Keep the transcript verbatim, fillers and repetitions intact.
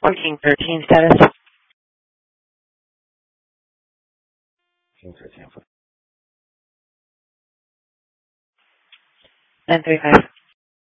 Working thirteen status. King thirteen. nine three five.